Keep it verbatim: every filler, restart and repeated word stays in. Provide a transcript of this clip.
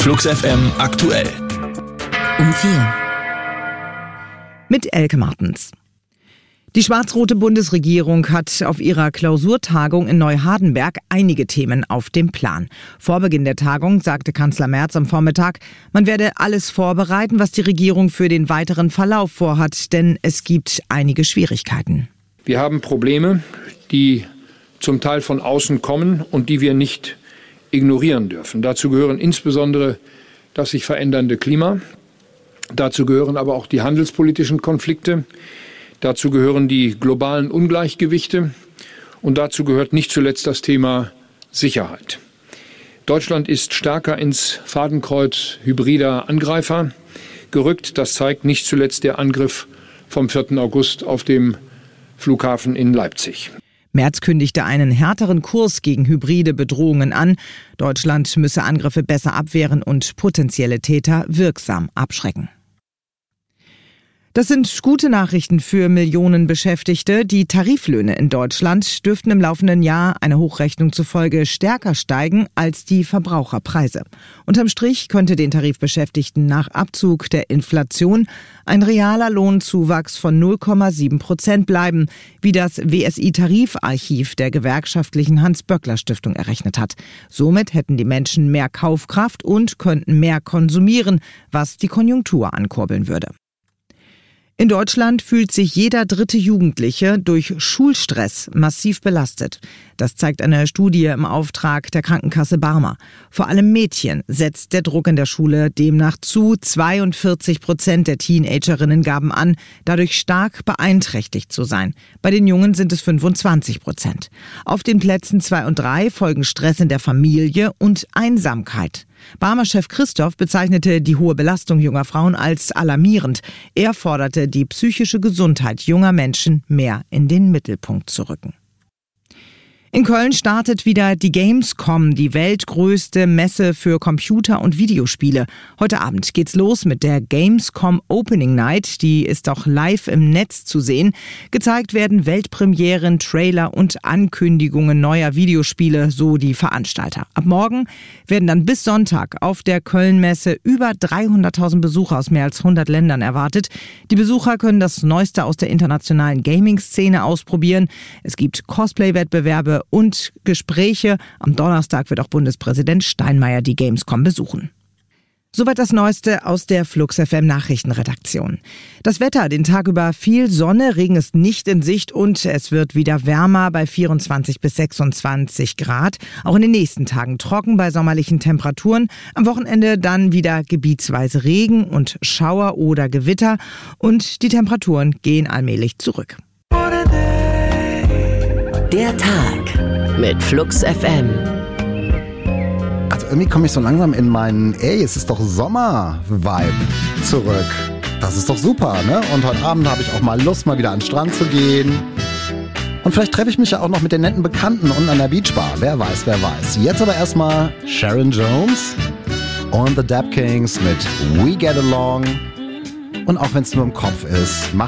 Flux F M aktuell. Um vier. Mit Elke Martens. Die schwarz-rote Bundesregierung hat auf ihrer Klausurtagung in Neuhardenberg einige Themen auf dem Plan. Vor Beginn der Tagung sagte Kanzler Merz am Vormittag, man werde alles vorbereiten, was die Regierung für den weiteren Verlauf vorhat, denn es gibt einige Schwierigkeiten. Wir haben Probleme, die zum Teil von außen kommen und die wir nicht ignorieren dürfen. Dazu gehören insbesondere das sich verändernde Klima. Dazu gehören aber auch die handelspolitischen Konflikte. Dazu gehören die globalen Ungleichgewichte. Und dazu gehört nicht zuletzt das Thema Sicherheit. Deutschland ist stärker ins Fadenkreuz hybrider Angreifer gerückt. Das zeigt nicht zuletzt der Angriff vom vierten August auf dem Flughafen in Leipzig. Merz kündigte einen härteren Kurs gegen hybride Bedrohungen an. Deutschland müsse Angriffe besser abwehren und potenzielle Täter wirksam abschrecken. Das sind gute Nachrichten für Millionen Beschäftigte. Die Tariflöhne in Deutschland dürften im laufenden Jahr einer Hochrechnung zufolge stärker steigen als die Verbraucherpreise. Unterm Strich könnte den Tarifbeschäftigten nach Abzug der Inflation ein realer Lohnzuwachs von null Komma sieben Prozent bleiben, wie das W S I-Tarifarchiv der gewerkschaftlichen Hans-Böckler-Stiftung errechnet hat. Somit hätten die Menschen mehr Kaufkraft und könnten mehr konsumieren, was die Konjunktur ankurbeln würde. In Deutschland fühlt sich jeder dritte Jugendliche durch Schulstress massiv belastet. Das zeigt eine Studie im Auftrag der Krankenkasse Barmer. Vor allem Mädchen setzt der Druck in der Schule demnach zu. zweiundvierzig Prozent der Teenagerinnen gaben an, dadurch stark beeinträchtigt zu sein. Bei den Jungen sind es fünfundzwanzig Prozent. Auf den Plätzen zwei und drei folgen Stress in der Familie und Einsamkeit. Barmer-Chef Christoph bezeichnete die hohe Belastung junger Frauen als alarmierend. Er forderte, die psychische Gesundheit junger Menschen mehr in den Mittelpunkt zu rücken. In Köln startet wieder die Gamescom, die weltgrößte Messe für Computer- und Videospiele. Heute Abend geht's los mit der Gamescom Opening Night. Die ist auch live im Netz zu sehen. Gezeigt werden Weltpremieren, Trailer und Ankündigungen neuer Videospiele, so die Veranstalter. Ab morgen werden dann bis Sonntag auf der Köln-Messe über dreihunderttausend Besucher aus mehr als hundert Ländern erwartet. Die Besucher können das Neueste aus der internationalen Gaming-Szene ausprobieren. Es gibt Cosplay-Wettbewerbe und Gespräche. Am Donnerstag wird auch Bundespräsident Steinmeier die Gamescom besuchen. Soweit das Neueste aus der Flux F M Nachrichtenredaktion. Das Wetter, den Tag über viel Sonne, Regen ist nicht in Sicht und es wird wieder wärmer bei vierundzwanzig bis sechsundzwanzig Grad. Auch in den nächsten Tagen trocken bei sommerlichen Temperaturen. Am Wochenende dann wieder gebietsweise Regen und Schauer oder Gewitter und die Temperaturen gehen allmählich zurück. Der Tag mit Flux F M. Also irgendwie komme ich so langsam in meinen Ey, es ist doch Sommer-Vibe zurück. Das ist doch super, ne? Und heute Abend habe ich auch mal Lust, mal wieder an den Strand zu gehen. Und vielleicht treffe ich mich ja auch noch mit den netten Bekannten unten an der Beachbar. Wer weiß, wer weiß. Jetzt aber erstmal Sharon Jones und The Dap Kings mit We Get Along. Und auch wenn es nur im Kopf ist,